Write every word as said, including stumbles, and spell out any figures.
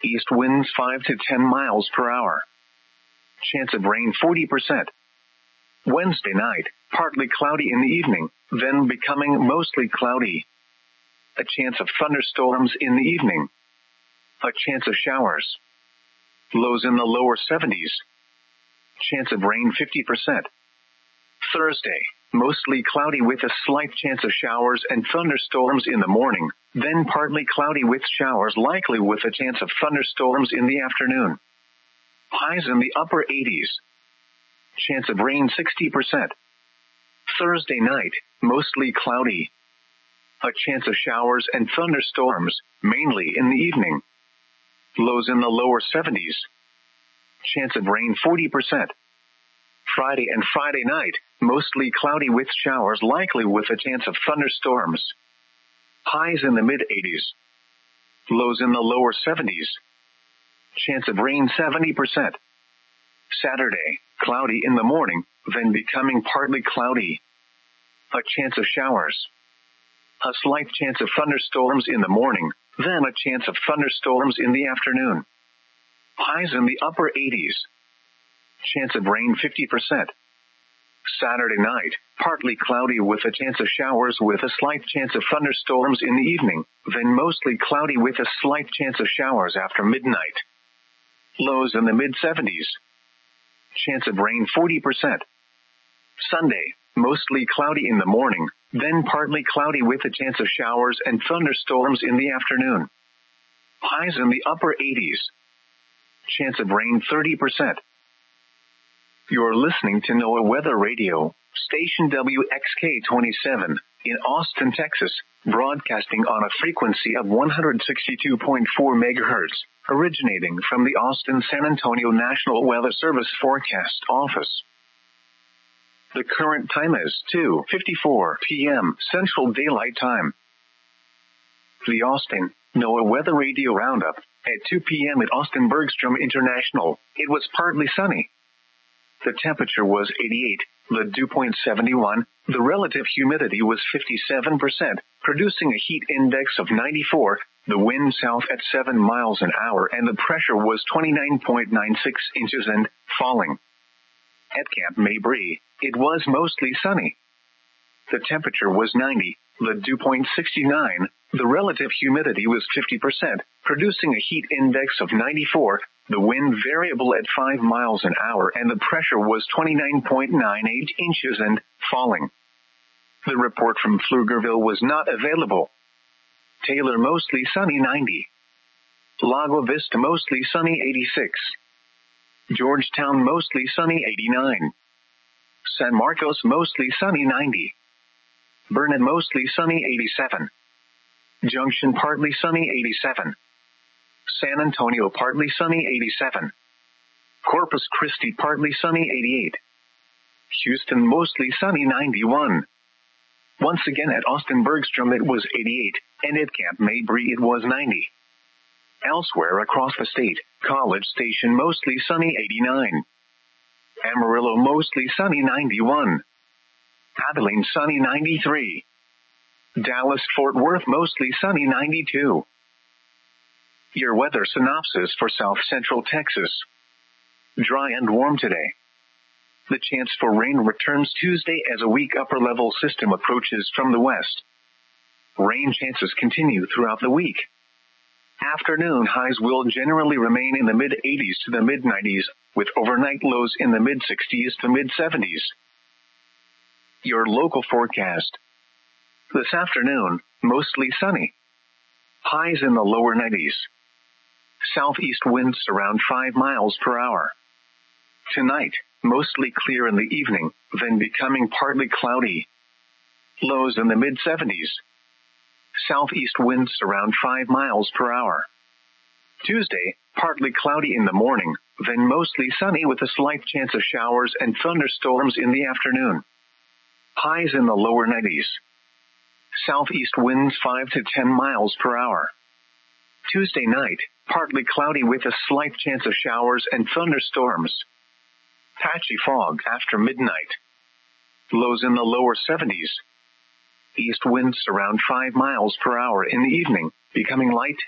East winds five to ten miles per hour. Chance of rain forty percent. Wednesday night, partly cloudy in the evening, then becoming mostly cloudy. A chance of thunderstorms in the evening. A chance of showers. Lows in the lower seventies. Chance of rain fifty percent. Thursday, mostly cloudy with a slight chance of showers and thunderstorms in the morning, then partly cloudy with showers likely with a chance of thunderstorms in the afternoon. Highs in the upper eighties. Chance of rain sixty percent. Thursday night, mostly cloudy. A chance of showers and thunderstorms, mainly in the evening. Lows in the lower seventies. Chance of rain forty percent. Friday and Friday night, mostly cloudy with showers likely with a chance of thunderstorms. Highs in the mid-eighties. Lows in the lower seventies. Chance of rain seventy percent. Saturday, cloudy in the morning, then becoming partly cloudy. A chance of showers. A slight chance of thunderstorms in the morning, then a chance of thunderstorms in the afternoon. Highs in the upper eighties. Chance of rain fifty percent. Saturday night, partly cloudy with a chance of showers with a slight chance of thunderstorms in the evening, then mostly cloudy with a slight chance of showers after midnight. Lows in the mid-seventies. Chance of rain forty percent. Sunday, mostly cloudy in the morning, then partly cloudy with a chance of showers and thunderstorms in the afternoon. Highs in the upper eighties. Chance of rain thirty percent. You're listening to NOAA Weather Radio, station W X K twenty-seven, in Austin, Texas, broadcasting on a frequency of one hundred sixty-two point four megahertz, originating from the Austin-San Antonio National Weather Service Forecast Office. The current time is two fifty-four p.m. Central Daylight Time. The Austin NOAA Weather Radio Roundup. At two p.m. at Austin Bergstrom International, it was partly sunny. The temperature was eighty-eight, the dew point seventy-one, the relative humidity was fifty-seven percent, producing a heat index of ninety-four, the wind south at seven miles an hour, and the pressure was twenty-nine point nine six inches and falling. At Camp Mabry, it was mostly sunny. The temperature was ninety, the dew point sixty-nine, the relative humidity was fifty percent, producing a heat index of ninety-four, the wind variable at five miles an hour, and the pressure was twenty-nine point nine eight inches and falling. The report from Pflugerville was not available. Taylor mostly sunny ninety. Lago Vista mostly sunny eighty-six. Georgetown mostly sunny eighty-nine. San Marcos mostly sunny ninety. Burnet mostly sunny eighty-seven. Junction partly sunny eighty-seven. San Antonio partly sunny eighty-seven. Corpus Christi partly sunny eighty-eight. Houston mostly sunny ninety-one. Once again at Austin Bergstrom it was eighty-eight, and at Camp Mabry it was ninety. Elsewhere across the state, College Station mostly sunny eighty-nine. Amarillo mostly sunny ninety-one. Abilene sunny ninety-three. Dallas-Fort Worth mostly sunny ninety-two. Your weather synopsis for South Central Texas. Dry and warm today. The chance for rain returns Tuesday as a weak upper-level system approaches from the west. Rain chances continue throughout the week. Afternoon highs will generally remain in the mid-eighties to the mid-nineties, with overnight lows in the mid-sixties to mid-seventies. Your local forecast. This afternoon, mostly sunny. Highs in the lower nineties. Southeast winds around five miles per hour. Tonight, mostly clear in the evening, then becoming partly cloudy. Lows in the mid-seventies. Southeast winds around five miles per hour. Tuesday, partly cloudy in the morning, then mostly sunny with a slight chance of showers and thunderstorms in the afternoon. Highs in the lower nineties. Southeast winds five to ten miles per hour. Tuesday night, partly cloudy with a slight chance of showers and thunderstorms. Patchy fog after midnight. Lows in the lower seventies. East winds around five miles per hour in the evening, becoming light